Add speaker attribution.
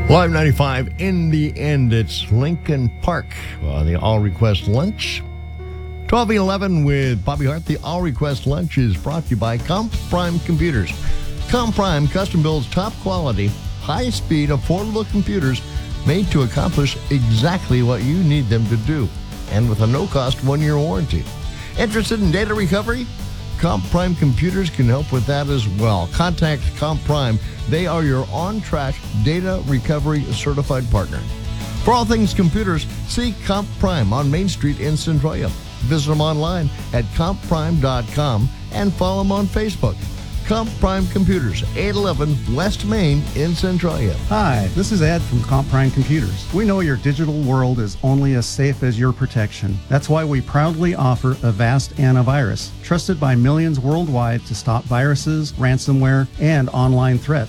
Speaker 1: Live 95, in the end, it's Lincoln Park. The All Request Lunch. 12:11 with Bobby Hart. The All Request Lunch is brought to you by Comp Prime Computers. Comp Prime custom builds top quality, high speed, affordable computers made to accomplish exactly what you need them to do, and with a no cost 1-year warranty. Interested in data recovery? Comp Prime Computers can help with that as well. Contact Comp Prime. They are your on-track data recovery certified partner. For all things computers, see Comp Prime on Main Street in Centralia. Visit them online at compprime.com and follow them on Facebook. Comp Prime Computers, 811 West Main in Centralia.
Speaker 2: Hi, this is Ed from Comp Prime Computers. We know your digital world is only as safe as your protection. That's why we proudly offer Avast Antivirus, trusted by millions worldwide to stop viruses, ransomware, and online threats.